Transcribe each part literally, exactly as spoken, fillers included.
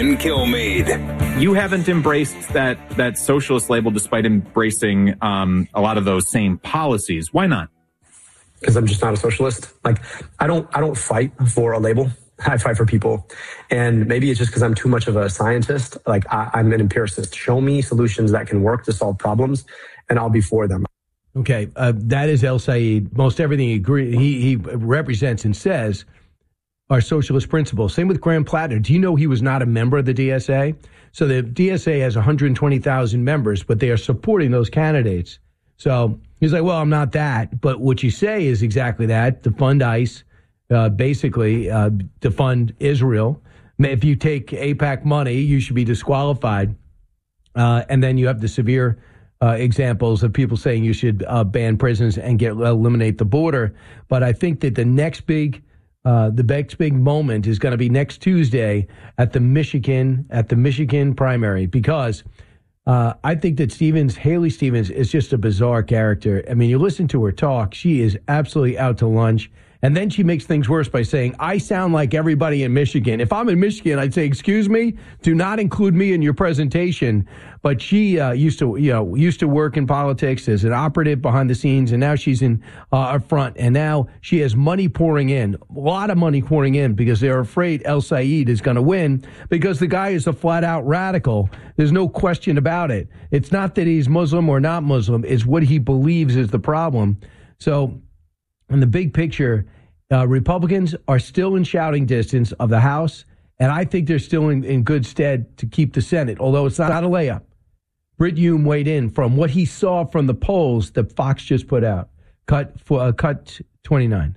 Brian Kilmeade. You haven't embraced that that socialist label despite embracing um, a lot of those same policies. Why not? Because I'm just not a socialist. Like, I don't I don't fight for a label. I fight for people. And maybe it's just because I'm too much of a scientist. Like, I, I'm an empiricist. Show me solutions that can work to solve problems, and I'll be for them. Okay, uh, that is El Sayed. Most everything he, agree, he he represents and says are socialist principles. Same with Graham Plattner. Do you know he was not a member of the D S A? So the D S A has one hundred twenty thousand members, but they are supporting those candidates. So he's like, well, I'm not that. But what you say is exactly that. Defund ICE, uh, basically uh, defund Israel. If you take AIPAC money, you should be disqualified. Uh, and then you have the severe Uh, examples of people saying you should uh, ban prisons and get eliminate the border. But I think that the next big, uh, the next big moment is going to be next Tuesday at the Michigan at the Michigan primary, because uh, I think that Stevens, Haley Stevens, is just a bizarre character. I mean, you listen to her talk; she is absolutely out to lunch. And then she makes things worse by saying, I sound like everybody in Michigan. If I'm in Michigan, I'd say, excuse me, do not include me in your presentation. But she uh, used to, you know, used to work in politics as an operative behind the scenes, and now she's in uh, up front. And now she has money pouring in, a lot of money pouring in, because they're afraid El Sayed is going to win, because the guy is a flat-out radical. There's no question about it. It's not that he's Muslim or not Muslim. It's what he believes is the problem. So in the big picture, uh, Republicans are still in shouting distance of the House, and I think they're still in, in good stead to keep the Senate, although it's not, not a layup. Brit Hume weighed in from what he saw from the polls that Fox just put out. Cut for uh, cut twenty-nine.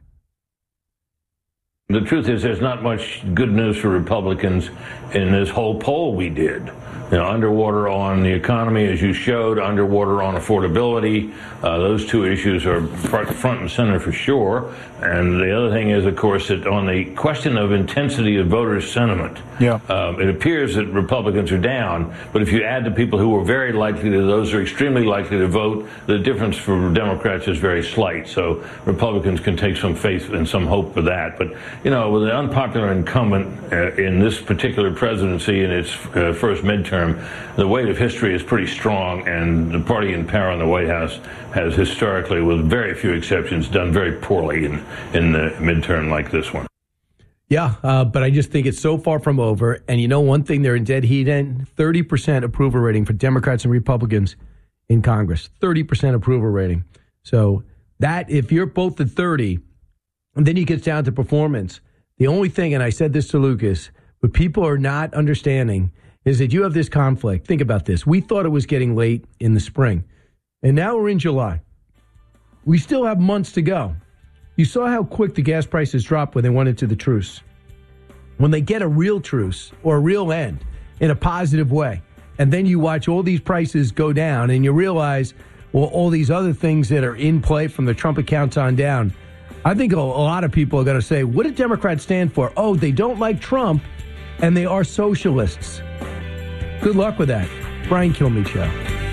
The truth is, there's not much good news for Republicans in this whole poll we did. You know, underwater on the economy, as you showed, underwater on affordability. Uh, those two issues are front, front and center for sure. And the other thing is, of course, that on the question of intensity of voter sentiment, yeah. um, it appears that Republicans are down. But if you add the people who are very likely to, those who are extremely likely to vote, the difference for Democrats is very slight. So Republicans can take some faith and some hope for that. But, you know, with an unpopular incumbent uh, in this particular presidency in its uh, first midterm, the weight of history is pretty strong, and the party in power in the White House has historically, with very few exceptions, done very poorly in, in the midterm like this one. Yeah, uh, but I just think it's so far from over. And you know one thing they're in dead heat in? thirty percent approval rating for Democrats and Republicans in Congress. thirty percent approval rating. So that, if you're both at thirty, and then you get down to performance, the only thing, and I said this to Lucas, what people are not understanding is that you have this conflict. Think about this. We thought it was getting late in the spring, and now we're in July. We still have months to go. You saw how quick the gas prices dropped when they went into the truce. When they get a real truce or a real end in a positive way, and then you watch all these prices go down and you realize, well, all these other things that are in play from the Trump accounts on down, I think a, a lot of people are going to say, what do Democrats stand for? Oh, they don't like Trump, and they are socialists. Good luck with that. Brian Kilmeade Show.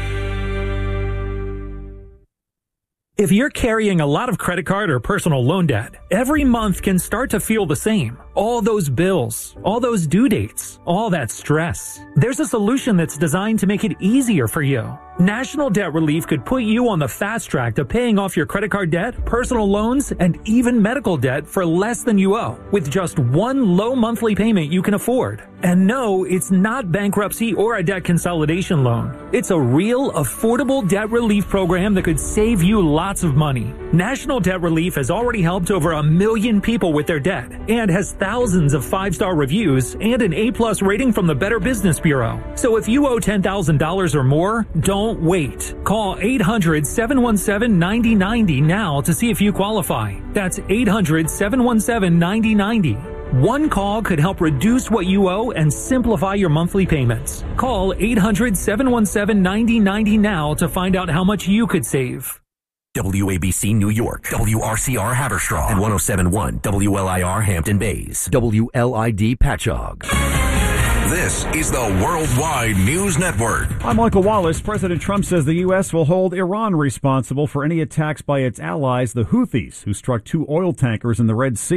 If you're carrying a lot of credit card or personal loan debt, every month can start to feel the same. All those bills, all those due dates, all that stress. There's a solution that's designed to make it easier for you. National Debt Relief could put you on the fast track to paying off your credit card debt, personal loans, and even medical debt for less than you owe, with just one low monthly payment you can afford. And no, it's not bankruptcy or a debt consolidation loan. It's a real, affordable debt relief program that could save you lots of money. National Debt Relief has already helped over a million people with their debt and has thousands of five-star reviews and an A-plus rating from the Better Business Bureau. So if you owe ten thousand dollars or more, don't wait. Call eight hundred, seven one seven, nine zero nine zero now to see if you qualify. That's eight hundred, seven one seven, nine zero nine zero. One call could help reduce what you owe and simplify your monthly payments. Call eight hundred, seven one seven, nine zero nine zero now to find out how much you could save. W A B C New York, W R C R Haverstraw, and one oh seven point one W L I R Hampton Bays, W L I D Patchogue. This is the Worldwide News Network. I'm Michael Wallace. President Trump says the U S will hold Iran responsible for any attacks by its allies, the Houthis, who struck two oil tankers in the Red Sea.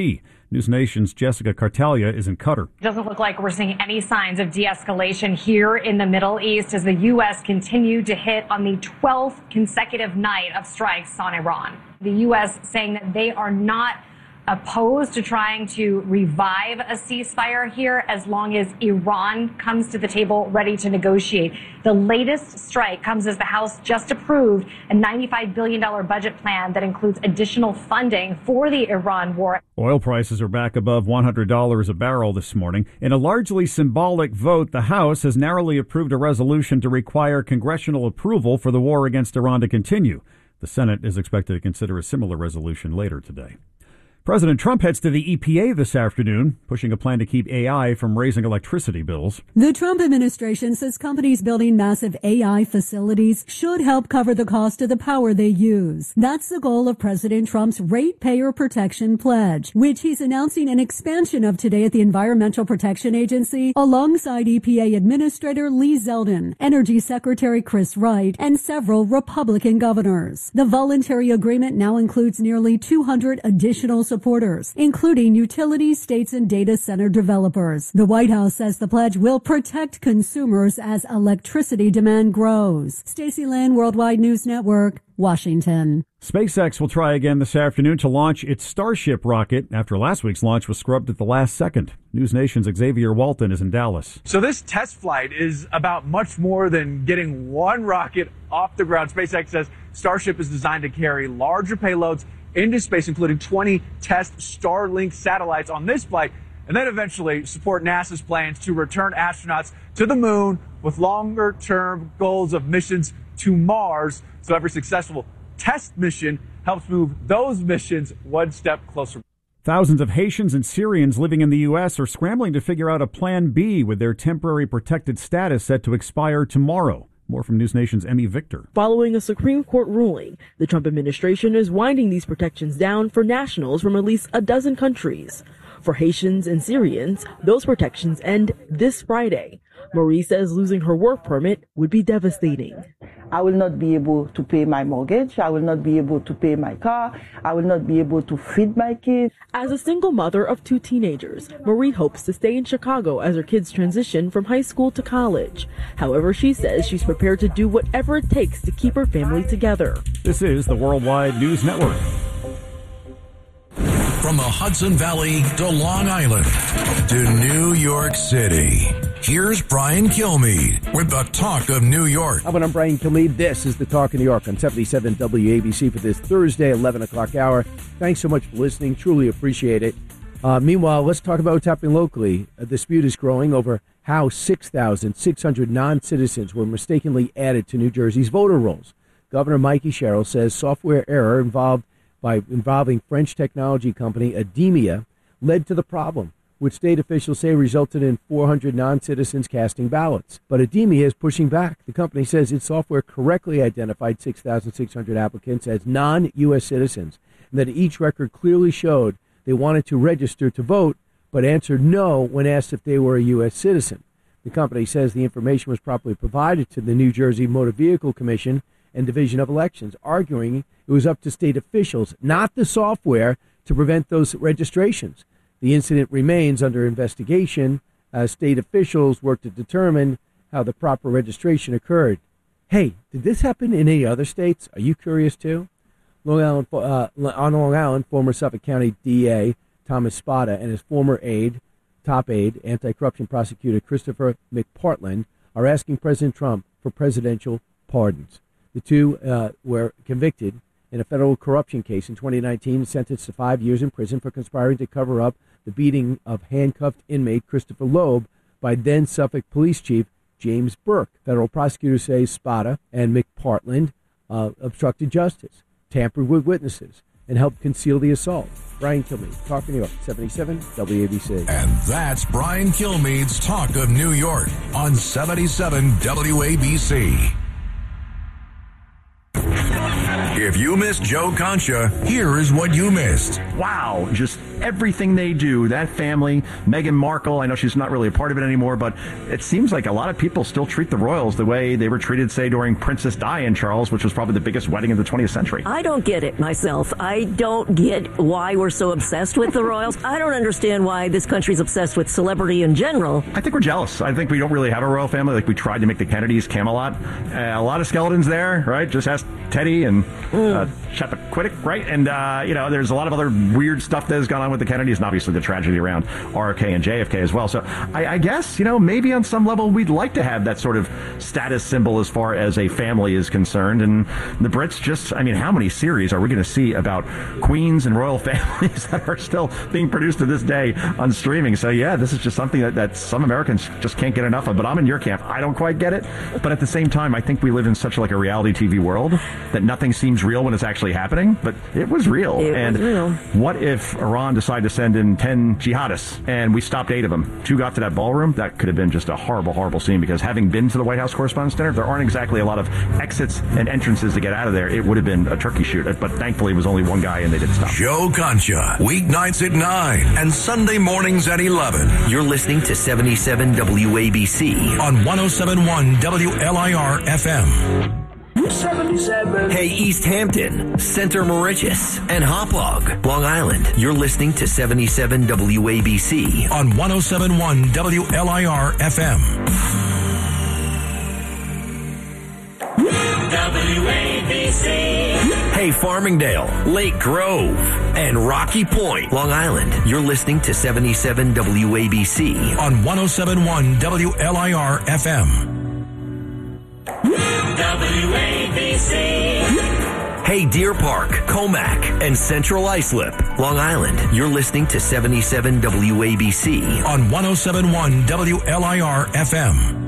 News Nation's Jessica Cartalia is in Qatar. It doesn't look like we're seeing any signs of de-escalation here in the Middle East as the U S continued to hit on the twelfth consecutive night of strikes on Iran. The U S saying that they are not opposed to trying to revive a ceasefire here as long as Iran comes to the table ready to negotiate. The latest strike comes as the House just approved a ninety-five billion dollars budget plan that includes additional funding for the Iran war. Oil prices are back above one hundred dollars a barrel this morning. In a largely symbolic vote, the House has narrowly approved a resolution to require congressional approval for the war against Iran to continue. The Senate is expected to consider a similar resolution later today. President Trump heads to the E P A this afternoon, pushing a plan to keep A I from raising electricity bills. The Trump administration says companies building massive A I facilities should help cover the cost of the power they use. That's the goal of President Trump's Ratepayer Protection Pledge, which he's announcing an expansion of today at the Environmental Protection Agency alongside E P A Administrator Lee Zeldin, Energy Secretary Chris Wright, and several Republican governors. The voluntary agreement now includes nearly two hundred additional supporters, including utilities, states, and data center developers. The White House says the pledge will protect consumers as electricity demand grows. Stacey Lynn, Worldwide News Network, Washington. SpaceX will try again this afternoon to launch its Starship rocket after last week's launch was scrubbed at the last second. News Nation's Xavier Walton is in Dallas. So this test flight is about much more than getting one rocket off the ground. SpaceX says Starship is designed to carry larger payloads into space, including twenty test Starlink satellites on this flight, and then eventually support NASA's plans to return astronauts to the moon with longer-term goals of missions to Mars. So every successful test mission helps move those missions one step closer. Thousands of Haitians and Syrians living in the U S are scrambling to figure out a plan B with their temporary protected status set to expire tomorrow. More from News Nation's Emmy Victor. Following a Supreme Court ruling, the Trump administration is winding these protections down for nationals from at least a dozen countries. For Haitians and Syrians, those protections end this Friday. Marie says losing her work permit would be devastating. I will not be able to pay my mortgage. I will not be able to pay my car. I will not be able to feed my kids. As a single mother of two teenagers, Marie hopes to stay in Chicago as her kids transition from high school to college. However, she says she's prepared to do whatever it takes to keep her family together. This is the Worldwide News Network. From the Hudson Valley to Long Island to New York City, here's Brian Kilmeade with the Talk of New York. Hi, I'm Brian Kilmeade. This is the Talk of New York on seventy-seven W A B C for this Thursday, eleven o'clock hour. Thanks so much for listening. Truly appreciate it. Uh, meanwhile, let's talk about what's happening locally. A dispute is growing over how six thousand six hundred non-citizens were mistakenly added to New Jersey's voter rolls. Governor Mikey Sherrill says software error involved by involving French technology company Ademia led to the problem, which state officials say resulted in four hundred non-citizens casting ballots. But Ademia is pushing back. The company says its software correctly identified six thousand six hundred applicants as non-U S citizens, and that each record clearly showed they wanted to register to vote, but answered no when asked if they were a U S citizen. The company says the information was properly provided to the New Jersey Motor Vehicle Commission and Division of Elections, arguing it was up to state officials, not the software, to prevent those registrations. The incident remains under investigation as state officials work to determine how the proper registration occurred. Hey, did this happen in any other states? Are you curious too? Long Island, uh, on Long Island, former Suffolk County D A Thomas Spada and his former aide, top aide, anti-corruption prosecutor Christopher McPartland are asking President Trump for presidential pardons. The two uh, were convicted in a federal corruption case in twenty nineteen and sentenced to five years in prison for conspiring to cover up the beating of handcuffed inmate Christopher Loeb by then Suffolk Police Chief James Burke. Federal prosecutors say Spada and McPartland uh, obstructed justice, tampered with witnesses, and helped conceal the assault. Brian Kilmeade, Talk of New York, seventy-seven W A B C. And that's Brian Kilmeade's Talk of New York on seventy-seven W A B C. If you missed Joe Concha, here is what you missed. Wow, just everything they do, that family, Meghan Markle, I know she's not really a part of it anymore, but it seems like a lot of people still treat the royals the way they were treated, say, during Princess Di and Charles, which was probably the biggest wedding of the twentieth century. I don't get it myself. I don't get why we're so obsessed with the royals. I don't understand why this country's obsessed with celebrity in general. I think we're jealous. I think we don't really have a royal family like we tried to make the Kennedys Camelot. Uh, a lot of skeletons there, right? Just ask Teddy and uh, Chappaquiddick, right? And, uh, you know, there's a lot of other weird stuff that has gone on with the Kennedys, and obviously the tragedy around R F K and J F K as well. So I, I guess, you know, maybe on some level we'd like to have that sort of status symbol as far as a family is concerned. And the Brits just, I mean, how many series are we going to see about queens and royal families that are still being produced to this day on streaming? So, yeah, this is just something that, that some Americans just can't get enough of. But I'm in your camp. I don't quite get it. But at the same time, I think we live in such like a reality T V world that nothing seems real when it's actually happening. But it was real. It and was real. What if Iran decided to send in ten jihadists and we stopped eight of them? Two got to that ballroom. That could have been just a horrible, horrible scene, because having been to the White House Correspondents' Dinner, there aren't exactly a lot of exits and entrances to get out of there. It would have been a turkey shoot. But thankfully, it was only one guy and they didn't stop. Joe Concha, weeknights at nine and Sunday mornings at eleven. You're listening to seventy-seven W A B C on one oh seven point one W L I R F M. seventy-seven. Hey, East Hampton, Center Moriches, and Hauppauge, Long Island. You're listening to seventy-seven W A B C on one oh seven point one W L I R F M. W A B C. Hey, Farmingdale, Lake Grove, and Rocky Point, Long Island. You're listening to seventy-seven W A B C on one oh seven point one W L I R F M. W A B C. Hey, Deer Park, Comac, and Central Islip, Long Island. You're listening to seventy-seven W A B C on one oh seven point one W L I R F M.